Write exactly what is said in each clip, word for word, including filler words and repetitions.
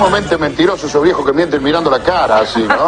sumamente mentirosos esos viejos que mienten mirando la cara, así, ¿no?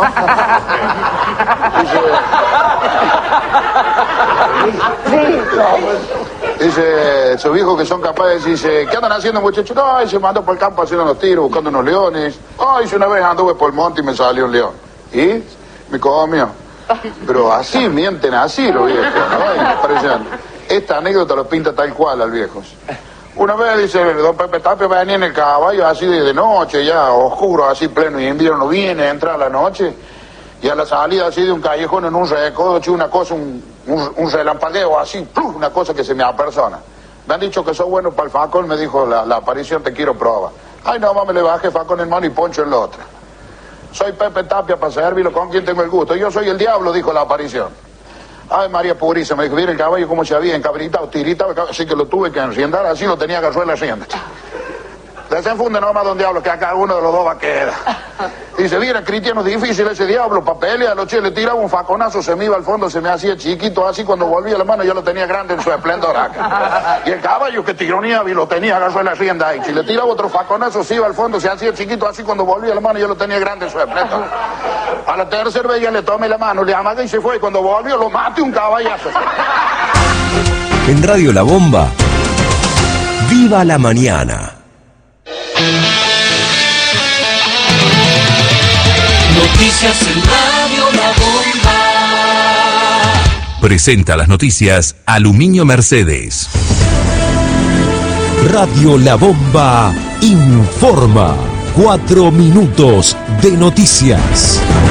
Dice, dice, esos viejos que son capaces, dice, ¿qué andan haciendo, muchachos? No, se mandó por el campo haciendo unos tiros, buscando unos leones. Oh, dice, una vez anduve por el monte y me salió un león. ¿Y? Me comió. Pero así, mienten así los viejos, ¿no? Impresionante. Esta anécdota lo pinta tal cual al viejo. Una vez, dice, don Pepe Tapia venía en el caballo así de, de noche, ya oscuro, así pleno y invierno, viene, entra a la noche, y a la salida así de un callejón en un recodo, una cosa, un, un, un relampagueo así, ¡plum! Una cosa que se me apersona. Me han dicho que soy bueno para el facón, me dijo la, la aparición, te quiero probar. Ay, no, me le bajé facón en mano y poncho en la otra. Soy Pepe Tapia para servirlo, ¿con quién tengo el gusto? Yo soy el diablo, dijo la aparición. Ay, María Purísima, me dijo, mira el caballo cómo se había encabritado, tiritado, así que lo tuve que enriendar, así lo tenía que hacer la rienda. Desenfunde nomás, don Diablo, que acá uno de los dos va a quedar. Dice, mira, cristiano, difícil ese diablo, para pelear, lo che, le tiraba un faconazo, se me iba al fondo, se me hacía chiquito, así cuando volvía la mano yo lo tenía grande en su esplendor acá. Y el caballo que tironeaba y lo tenía, agarró la rienda ahí. Si le tiraba otro faconazo, se iba al fondo, se hacía chiquito, así cuando volvía la mano yo lo tenía grande en su esplendor. A la tercera vez ya le tomé la mano, le amagué y se fue, y cuando volvió lo maté un caballazo. En Radio La Bomba, ¡viva la mañana! Noticias en Radio La Bomba. Presenta las noticias Aluminio Mercedes. Radio La Bomba informa. Cuatro minutos de noticias.